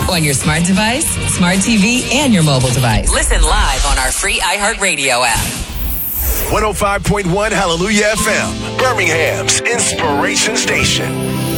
On your smart device, smart TV, and your mobile device. Listen live on our free iHeartRadio app. 105.1 Hallelujah FM, Birmingham's Inspiration Station.